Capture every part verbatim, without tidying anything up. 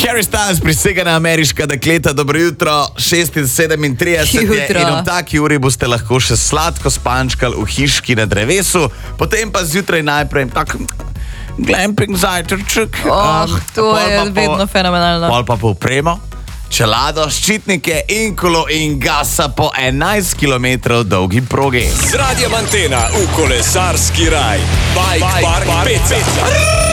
Harry Styles prisega na ameriška dekleta, dobro jutro, šest sedemintrideset je in v taki uri boste lahko še sladko spančkali v hiški na drevesu, potem pa zjutraj najprej tak glamping zajtrček. Oh, um, to je vedno fenomenalno. Pol pa povpremo, čelado, ščitnike in kolo in gasa po enajst kilometrov dolgi progi. Z Radiem Antena v kolesarski raj. Bike, Bike Park, Park Peca.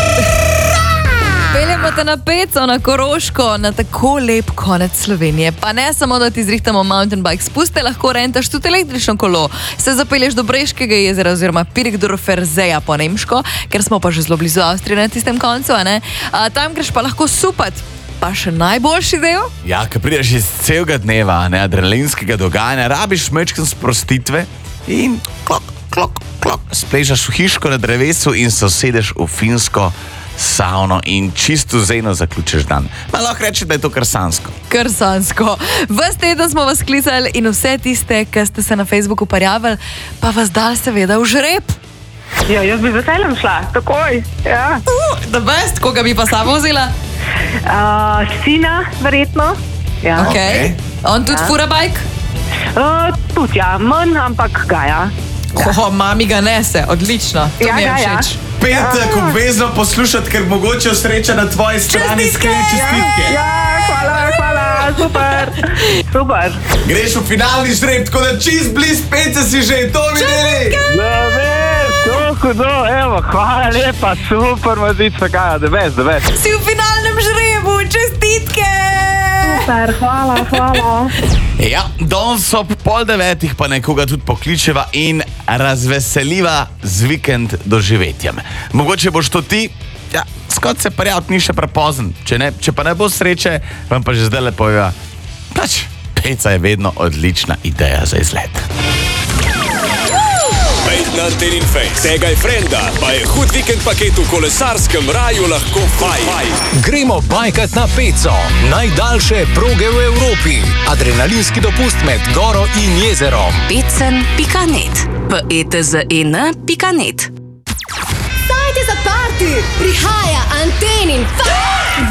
Peljemo te na Peco, na Koroško, na tako lep konec Slovenije. Pa ne samo, da ti zrihtamo mountain bike spuste, lahko rentaš tudi električno kolo. Se zapelješ do Breškega jezera oziroma Pirkdorfer Zeja po nemško, ker smo pa že zelo blizu Avstrije na tistem koncu, a ne? A, tam greš pa lahko supat. Pa še najboljši del? Ja, ko prideš iz celega dneva, ne, adrenalinskega dogajanja, rabiš mečken sprostitve in klok, klok, klok, spležaš v hiško na drevesu in se usedeš v finsko savno in čisto zejno zaključiš dan. Ma lahko reči, da je to krsansko. Krsansko. Ves teden smo vas klicali in vse tiste, ki ste se na Facebooku prijavili, pa vas dal seveda v žreb. Ja, jaz bi z veseljem šla, takoj. Ja. Uh, the best. Koga bi pa sama vzela? Uh, sina, verjetno. Ja. Okay. On tudi ja. Fura bajk? Uh, tudi ja, manj, ampak ga ja. Oho, mami ga nese, odlično. To ja, mi je ja, všeč. ja. Petek, obvezno poslušati, ker mogoče sreča na tvoji strani. Čestitke! Ja, hvala, hvala, super, super. Greš v finalni žreb, tako da čist bliz Pece si že, to videli? Da veš, to hudo, evo, hvala lepa, super, mazica, kaj, da veš, da veš. Si v finalnem žrebu, čestitke! Super, hvala, hvala. Ja, danes ob pol devetih pa nekoga tudi pokličeva in razveseliva z vikend doživetjem. Mogoče boš to ti, ja, skot se prijaviti, ni še prepozen. Če, ne, če pa ne bo sreče, vam pa že zdaj lepo poveva, pač, Peca je vedno odlična ideja za izlet. Pejt na Antenin Face, tegaj frenda, pa je hud vikend paket v kolesarskem raju lahko fajn. Gremo bajkat na Peco, najdaljše proge v Evropi. Adrenalinski dopust med goro in jezerom. pecen pika net v e t z e n pika net. Sajte za party! Prihaja Antenin Face!